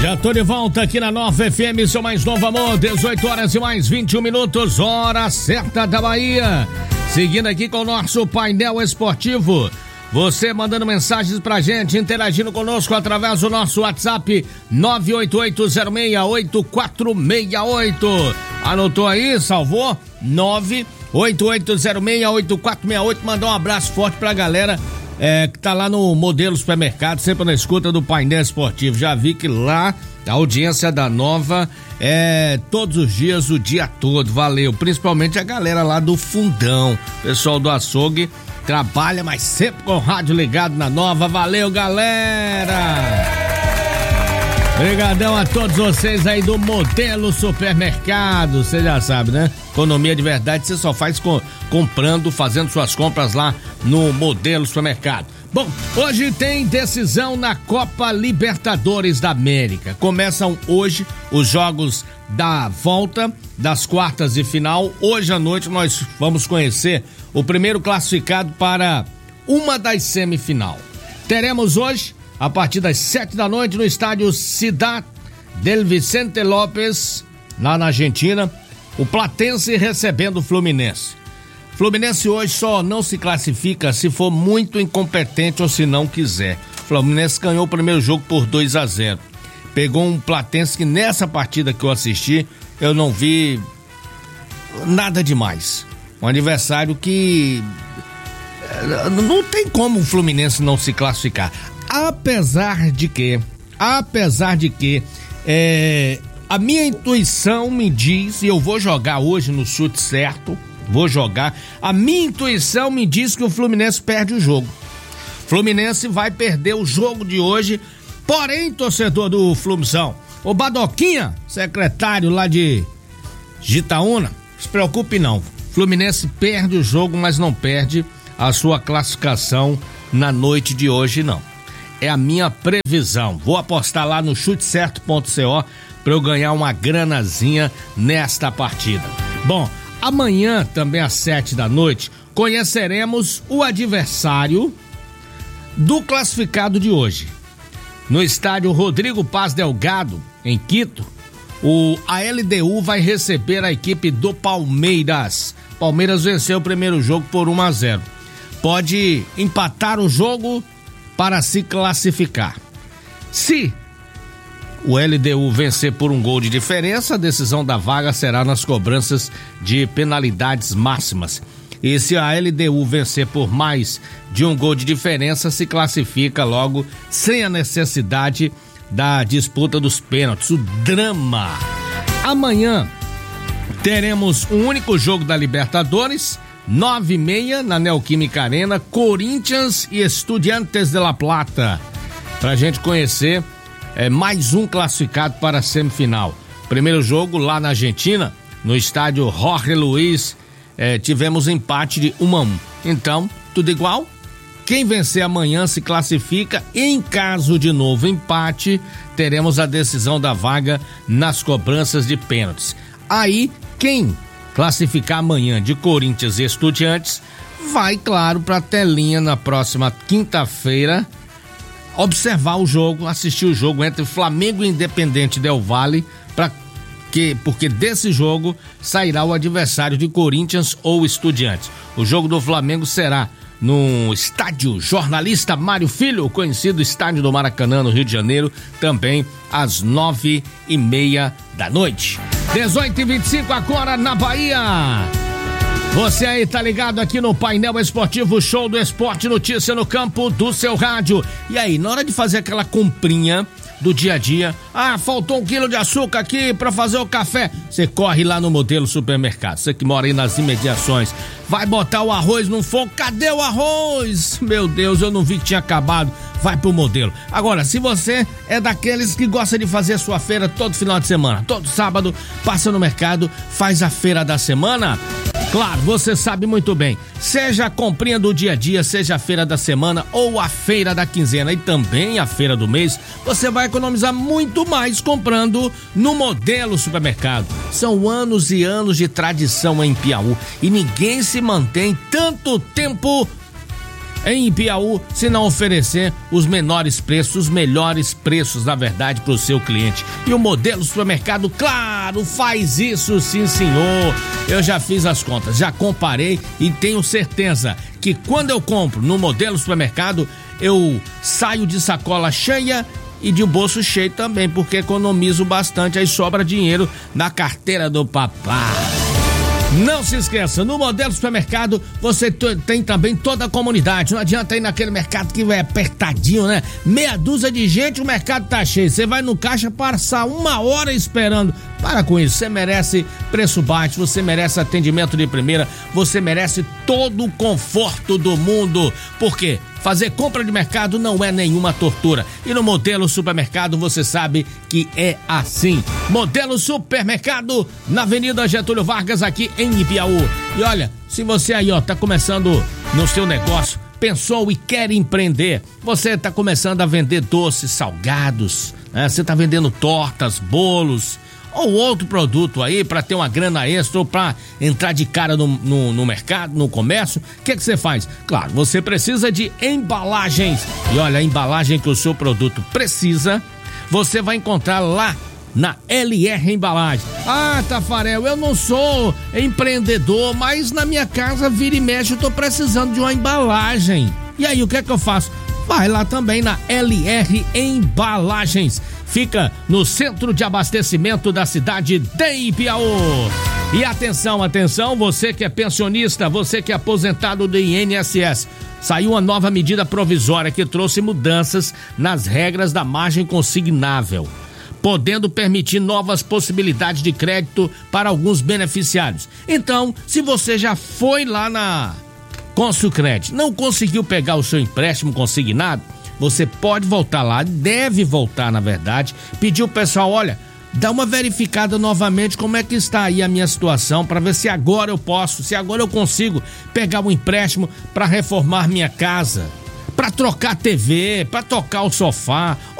Já tô de volta aqui na Nova FM, seu mais novo amor, 18 horas e mais 21 minutos, hora certa da Bahia. Seguindo aqui com o nosso painel esportivo, você mandando mensagens pra gente, interagindo conosco através do nosso WhatsApp 988068468. Anotou aí, salvou? 988068468. Mandar um abraço forte pra galera que tá lá no Modelo Supermercado, sempre na escuta do painel esportivo. Já vi que lá a audiência da Nova é todos os dias, o dia todo. Valeu, principalmente a galera lá do Fundão, pessoal do açougue trabalha, mas sempre com o rádio ligado na Nova. Valeu, galera! Obrigadão a todos vocês aí do Modelo Supermercado. Você já sabe, né? Economia de verdade você só faz comprando, fazendo suas compras lá no Modelo Supermercado. Bom, hoje tem decisão na Copa Libertadores da América. Começam hoje os jogos da volta das quartas de final. Hoje à noite nós vamos conhecer o primeiro classificado para uma das semifinal. Teremos hoje, a partir das 7 da noite, no estádio Ciudad del Vicente López, lá na Argentina, o Platense recebendo o Fluminense. Fluminense hoje só não se classifica se for muito incompetente ou se não quiser. Fluminense ganhou o primeiro jogo por 2-0. Pegou um Platense que nessa partida que eu assisti, eu não vi nada demais. Um adversário que não tem como o Fluminense não se classificar. Apesar de que a minha intuição me diz, e eu vou jogar hoje no chute certo, a minha intuição me diz que o Fluminense perde o jogo. Fluminense vai perder o jogo de hoje, porém, torcedor do Fluminense, o Badoquinha, secretário lá de Itaúna, não se preocupe não, Fluminense perde o jogo, mas não perde a sua classificação na noite de hoje não. É a minha previsão. Vou apostar lá no chutecerto.co para eu ganhar uma granazinha nesta partida. Bom, amanhã, também às 7 da noite, conheceremos o adversário do classificado de hoje. No estádio Rodrigo Paz Delgado, em Quito, a LDU vai receber a equipe do Palmeiras. Palmeiras venceu o primeiro jogo por 1-0. Pode empatar o jogo para se classificar. Se o LDU vencer por um gol de diferença, a decisão da vaga será nas cobranças de penalidades máximas. E se a LDU vencer por mais de um gol de diferença, se classifica logo sem a necessidade da disputa dos pênaltis. O drama. Amanhã teremos um único jogo da Libertadores, 9h30 na Neoquímica Arena, Corinthians e Estudiantes de La Plata, pra gente conhecer mais um classificado para a semifinal. Primeiro jogo lá na Argentina, no estádio Jorge Luiz, tivemos empate de 1-1. Então, tudo igual? Quem vencer amanhã se classifica. Em caso de novo empate, teremos a decisão da vaga nas cobranças de pênaltis. Aí, quem classificar amanhã de Corinthians e Estudiantes vai, claro, para a telinha na próxima quinta-feira observar o jogo, assistir o jogo entre Flamengo e Independente Del Valle, porque desse jogo sairá o adversário de Corinthians ou Estudiantes. O jogo do Flamengo será no estádio Jornalista Mário Filho, conhecido estádio do Maracanã, no Rio de Janeiro, também às 9h30 da noite. 18h25 agora na Bahia. Você aí tá ligado aqui no painel esportivo Show do Esporte, notícia no campo do seu rádio. E aí, na hora de fazer aquela comprinha do dia a dia, faltou 1 quilo de açúcar aqui pra fazer o café, você corre lá no Modelo Supermercado. Você que mora aí nas imediações, vai botar o arroz no fogo, cadê o arroz? Meu Deus, eu não vi que tinha acabado. Vai pro Modelo. Agora, se você é daqueles que gosta de fazer a sua feira todo final de semana, todo sábado, passa no mercado, faz a feira da semana, claro, você sabe muito bem, seja a comprinha do dia a dia, seja a feira da semana ou a feira da quinzena e também a feira do mês, você vai economizar muito mais comprando no Modelo Supermercado. São anos e anos de tradição em Piauí e ninguém se mantém tanto tempo em Piauí se não oferecer os menores preços, os melhores preços, na verdade, para o seu cliente. E o Modelo Supermercado, claro, faz isso, sim, senhor. Eu já fiz as contas, já comparei e tenho certeza que quando eu compro no Modelo Supermercado, eu saio de sacola cheia e de bolso cheio também, porque economizo bastante, aí sobra dinheiro na carteira do papai. Não se esqueça, no Modelo Supermercado você tem também toda a comunidade. Não adianta ir naquele mercado que é apertadinho, né? Meia dúzia de gente, o mercado tá cheio. Você vai no caixa passar 1 hora esperando. Para com isso, você merece preço baixo, você merece atendimento de primeira, você merece todo o conforto do mundo. Por quê? Fazer compra de mercado não é nenhuma tortura. E no Modelo Supermercado você sabe que é assim. Modelo Supermercado na Avenida Getúlio Vargas, aqui em Ipiaú. E olha, se você aí tá começando no seu negócio, pensou e quer empreender, você tá começando a vender doces, salgados, né? Você tá vendendo tortas, bolos ou outro produto aí para ter uma grana extra ou para entrar de cara no mercado, no comércio, o que você faz? Claro, você precisa de embalagens. E olha, a embalagem que o seu produto precisa, você vai encontrar lá na LR Embalagem. Ah, Tafarel, eu não sou empreendedor, mas na minha casa vira e mexe eu tô precisando de uma embalagem. E aí, o que é que eu faço? Vai lá também na LR Embalagens. Fica no centro de abastecimento da cidade de Ipiaú. E atenção, você que é pensionista, você que é aposentado do INSS. Saiu uma nova medida provisória que trouxe mudanças nas regras da margem consignável, podendo permitir novas possibilidades de crédito para alguns beneficiários. Então, se você já foi lá na Consulcred, não conseguiu pegar o seu empréstimo consignado, você pode voltar lá, deve voltar na verdade, pedir o pessoal, olha, dá uma verificada novamente como é que está aí a minha situação, para ver se agora eu posso, se agora eu consigo pegar um empréstimo para reformar minha casa, para trocar a TV, para trocar o sofá,